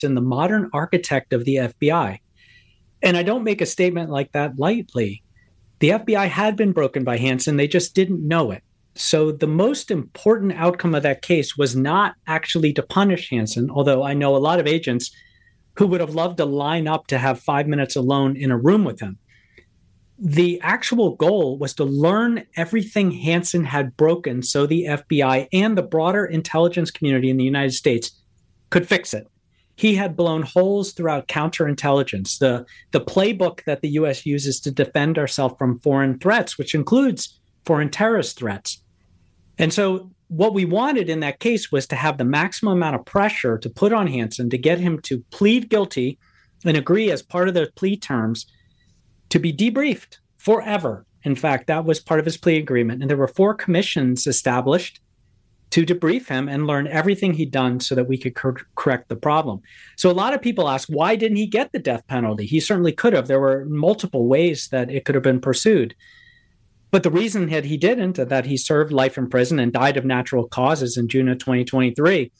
the modern architect of the FBI. And I don't make a statement like that lightly. The FBI had been broken by Hanssen. They just didn't know it. So the most important outcome of that case was not actually to punish Hanssen, although I know a lot of agents who would have loved to line up to have 5 minutes alone in a room with him. The actual goal was to learn everything Hanssen had broken so the FBI and the broader intelligence community in the United States could fix it. He had blown holes throughout counterintelligence, the playbook that the U.S. uses to defend ourselves from foreign threats, which includes foreign terrorist threats. And so what we wanted in that case was to have the maximum amount of pressure to put on Hanssen to get him to plead guilty and agree as part of the plea terms to be debriefed forever. In fact, that was part of his plea agreement. And there were 4 commissions established to debrief him and learn everything he'd done so that we could correct the problem. So a lot of people ask, why didn't he get the death penalty? He certainly could have. There were multiple ways that it could have been pursued. But the reason that he didn't, that he served life in prison and died of natural causes in June of 2023,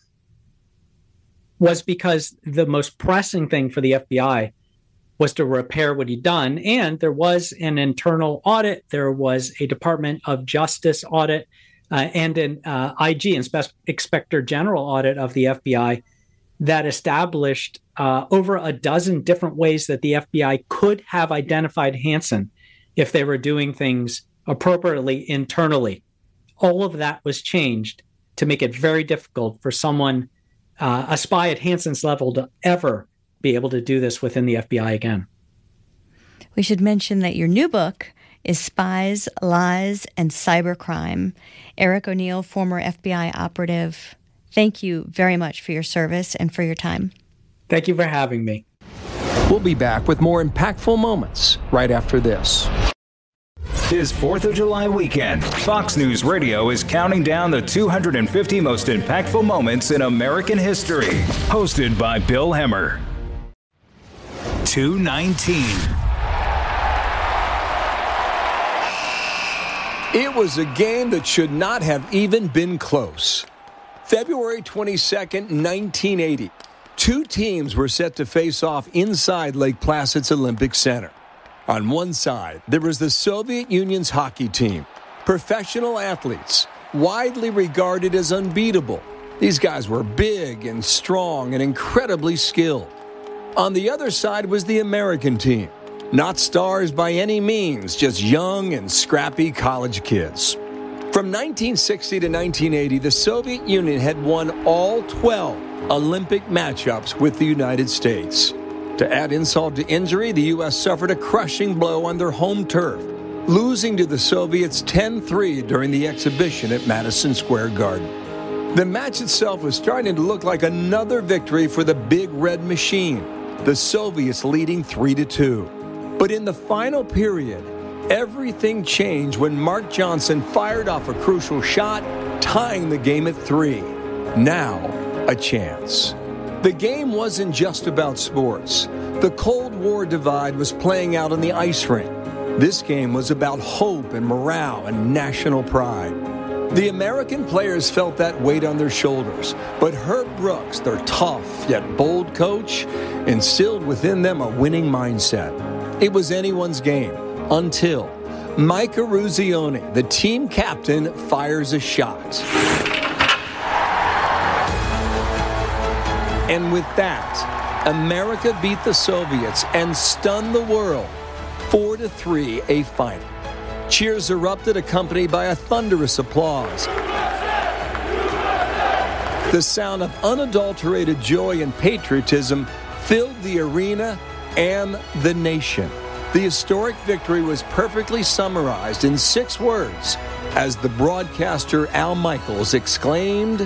was because the most pressing thing for the FBI was to repair what he'd done. And there was an internal audit. There was a Department of Justice audit and an IG, Inspector General audit of the FBI that established over a dozen different ways that the FBI could have identified Hanssen if they were doing things appropriately internally. All of that was changed to make it very difficult for someone, a spy at Hanssen's level, to ever be able to do this within the FBI again. We should mention that your new book is Spies, Lies, and Cybercrime. Eric O'Neill, former FBI operative, thank you very much for your service and for your time. Thank you for having me. We'll be back with more impactful moments right after this. This 4th of July weekend, Fox News Radio is counting down the 250 most impactful moments in American history. Hosted by Bill Hemmer. 219. It was a game that should not have even been close. February 22nd, 1980. 2 teams were set to face off inside Lake Placid's Olympic Center. On one side, there was the Soviet Union's hockey team, professional athletes, widely regarded as unbeatable. These guys were big and strong and incredibly skilled. On the other side was the American team, not stars by any means, just young and scrappy college kids. From 1960 to 1980, the Soviet Union had won all 12 Olympic matchups with the United States. To add insult to injury, the U.S. suffered a crushing blow on their home turf, losing to the Soviets 10-3 during the exhibition at Madison Square Garden. The match itself was starting to look like another victory for the Big Red Machine, the Soviets leading 3-2. But in the final period, everything changed when Mark Johnson fired off a crucial shot, tying the game at 3. Now, a chance. The game wasn't just about sports. The Cold War divide was playing out on the ice rink. This game was about hope and morale and national pride. The American players felt that weight on their shoulders, but Herb Brooks, their tough yet bold coach, instilled within them a winning mindset. It was anyone's game until Mike Eruzione, the team captain, fires a shot. And with that, America beat the Soviets and stunned the world 4-3, a final. Cheers erupted, accompanied by a thunderous applause. The sound of unadulterated joy and patriotism filled the arena and the nation. The historic victory was perfectly summarized in 6 words as the broadcaster Al Michaels exclaimed,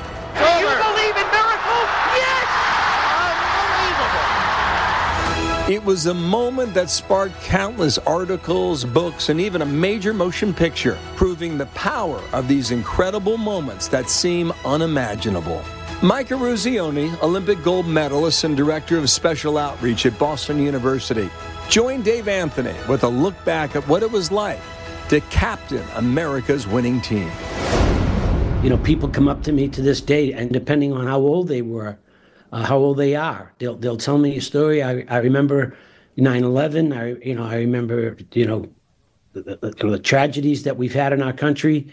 It was a moment that sparked countless articles, books, and even a major motion picture, proving the power of these incredible moments that seem unimaginable. Mike Eruzione, Olympic gold medalist and director of special outreach at Boston University, joined Dave Anthony with a look back at what it was like to captain America's winning team. You know, people come up to me to this day, and depending on how old they were, how old they are. They'll tell me a story. I remember 9/11. I remember the tragedies that we've had in our country.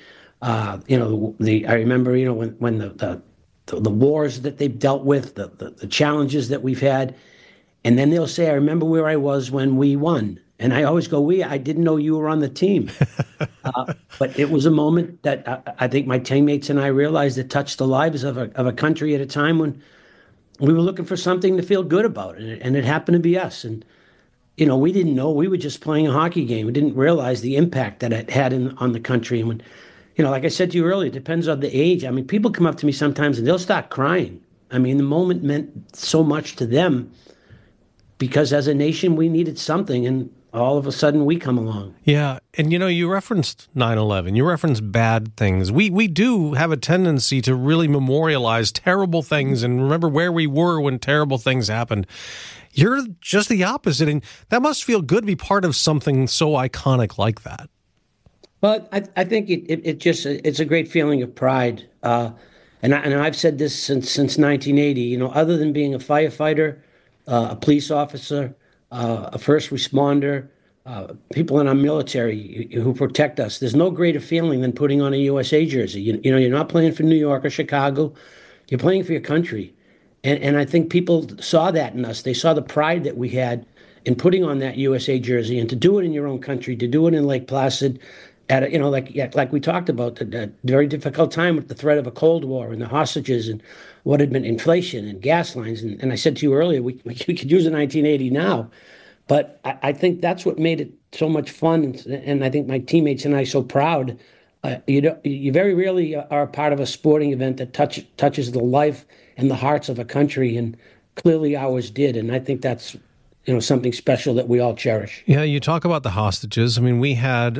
I remember when the wars that they've dealt with, the challenges that we've had, and then they'll say, "I remember where I was when we won." And I always go, I didn't know you were on the team. But it was a moment that I think my teammates and I realized it touched the lives of a country at a time when we were looking for something to feel good about. And it happened to be us. And, we didn't know. We were just playing a hockey game. We didn't realize the impact that it had on the country. And when, like I said to you earlier, it depends on the age. I mean, people come up to me sometimes and they'll start crying. I mean, the moment meant so much to them because as a nation, we needed something. And all of a sudden we come along. Yeah. And, you referenced 9/11. You referenced bad things. We do have a tendency to really memorialize terrible things and remember where we were when terrible things happened. You're just the opposite. And that must feel good to be part of something so iconic like that. Well, I think it's a great feeling of pride. And I've said this since 1980, other than being a firefighter, a police officer, a first responder, people in our military who protect us. There's no greater feeling than putting on a USA jersey. You're not playing for New York or Chicago. You're playing for your country. And I think people saw that in us. They saw the pride that we had in putting on that USA jersey, and to do it in your own country, to do it in Lake Placid at like we talked about, that very difficult time with the threat of a Cold War and the hostages and what had been inflation and gas lines. And I said to you earlier, we could use a 1980 now. But I think that's what made it so much fun. And I think my teammates and I so proud. You very rarely are a part of a sporting event that touches the life and the hearts of a country. And clearly ours did. And I think that's something special that we all cherish. Yeah, you talk about the hostages. I mean, we had,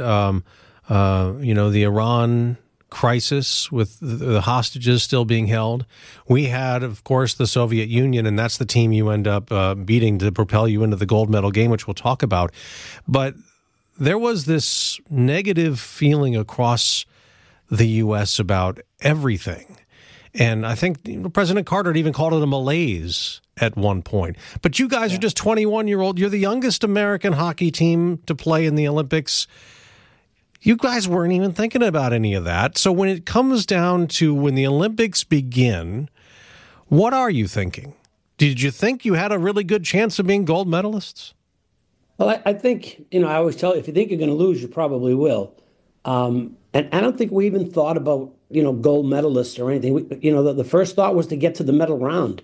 the Iran crisis with the hostages still being held. We had, of course, the Soviet Union, and that's the team you end up beating to propel you into the gold medal game, which we'll talk about. But there was this negative feeling across the U.S. about everything. And I think President Carter had even called it a malaise at one point. But you guys are just 21-year-old. You're the youngest American hockey team to play in the Olympics. You guys weren't even thinking about any of that. So when it comes down to when the Olympics begin, what are you thinking? Did you think you had a really good chance of being gold medalists? Well, I think, I always tell you, if you think you're going to lose, you probably will. And I don't think we even thought about, gold medalists or anything. The first thought was to get to the medal round.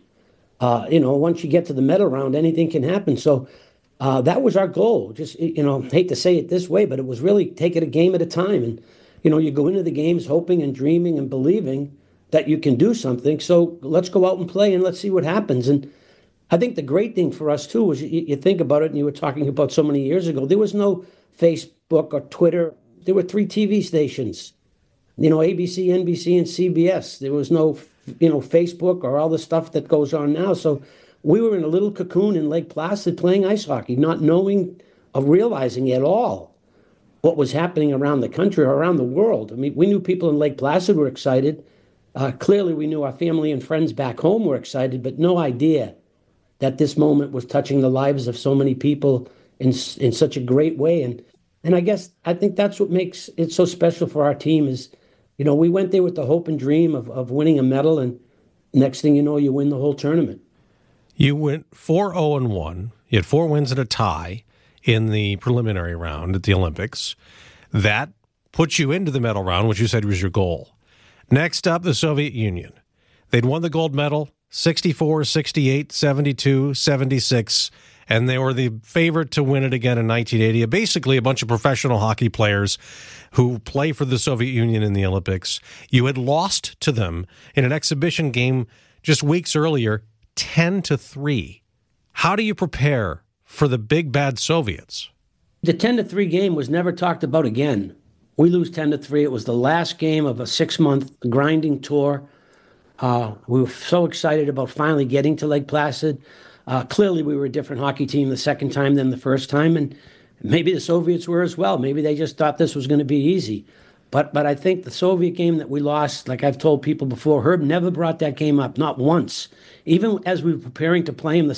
Once you get to the medal round, anything can happen. So that was our goal. Just, hate to say it this way, but it was really take it a game at a time. And, you go into the games hoping and dreaming and believing that you can do something. So let's go out and play and let's see what happens. And I think the great thing for us, too, was you think about it, and you were talking about so many years ago, there was no Facebook or Twitter. There were 3 TV stations, ABC, NBC, and CBS. There was no, Facebook or all the stuff that goes on now. So we were in a little cocoon in Lake Placid playing ice hockey, not knowing or realizing at all what was happening around the country or around the world. I mean, we knew people in Lake Placid were excited. Clearly, we knew our family and friends back home were excited, but no idea that this moment was touching the lives of so many people in such a great way. And I think that's what makes it so special for our team is, we went there with the hope and dream of winning a medal, and next thing you know, you win the whole tournament. You went 4-0-1. You had 4 wins and a tie in the preliminary round at the Olympics. That puts you into the medal round, which you said was your goal. Next up, the Soviet Union. They'd won the gold medal 64, 68, 72, 76, and they were the favorite to win it again in 1980. Basically, a bunch of professional hockey players who play for the Soviet Union in the Olympics. You had lost to them in an exhibition game just weeks earlier, 10-3. How do you prepare for the big bad Soviets? The 10-3 game was never talked about again. We lose 10-3. It was the last game of a 6-month grinding tour. We were so excited about finally getting to Lake Placid. Clearly, we were a different hockey team the second time than the first time, and maybe the Soviets were as well. Maybe they just thought this was going to be easy. But I think the Soviet game that we lost, like I've told people before, Herb never brought that game up, not once. Even as we were preparing to play him the